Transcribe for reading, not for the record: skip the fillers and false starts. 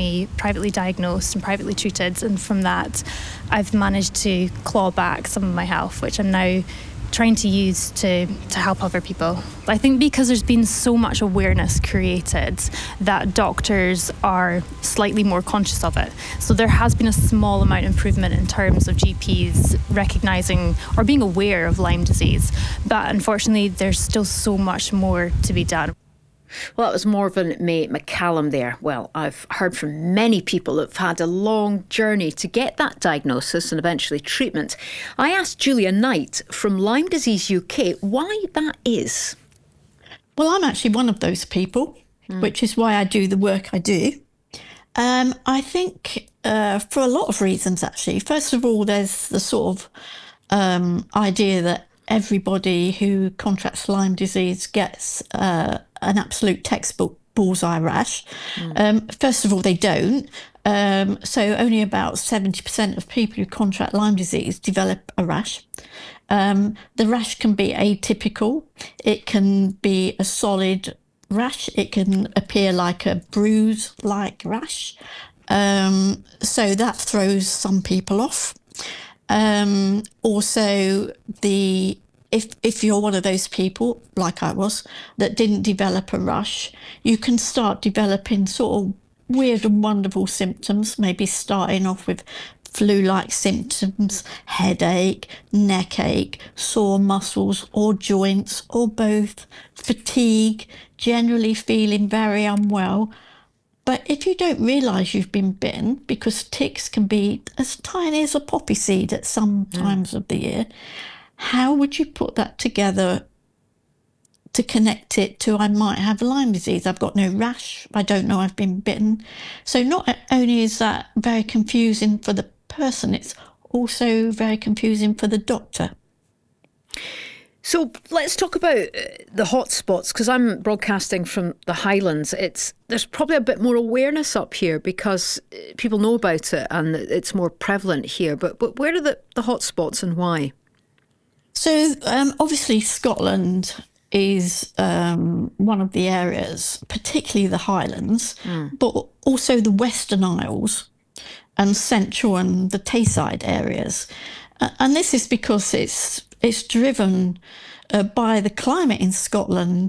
me privately diagnosed and privately treated, and from that I've managed to claw back some of my health, which I'm now trying to use to help other people. I think because there's been so much awareness created that doctors are slightly more conscious of it. So there has been a small amount of improvement in terms of GPs recognising or being aware of Lyme disease. But unfortunately, there's still so much more to be done. Well, that was Morven May McCallum there. Well, I've heard from many people that have had a long journey to get that diagnosis and eventually treatment. I asked Julia Knight from Lyme Disease UK why that is. Well, I'm actually one of those people, which is why I do the work I do. I think for a lot of reasons, actually. First of all, there's the sort of idea that everybody who contracts Lyme disease gets an absolute textbook bullseye rash. First of all, they don't. So only about 70% of people who contract Lyme disease develop a rash. The rash can be atypical. It can be a solid rash. It can appear like a bruise-like rash. So that throws some people off. Also, if you're one of those people, like I was, that didn't develop a rash, you can start developing sort of weird and wonderful symptoms, maybe starting off with flu-like symptoms, headache, neck ache, sore muscles or joints or both, fatigue, generally feeling very unwell. But if you don't realise you've been bitten, because ticks can be as tiny as a poppy seed at some times of the year, how would you put that together to connect it to I might have Lyme disease? I've got no rash. I don't know I've been bitten. So not only is that very confusing for the person, it's also very confusing for the doctor. So let's talk about the hotspots, because I'm broadcasting from the Highlands. There's probably a bit more awareness up here because people know about it and it's more prevalent here. But where are the hotspots and why? So obviously Scotland is one of the areas, particularly the Highlands, but also the Western Isles and Central and the Tayside areas. And this is because it's driven by the climate in Scotland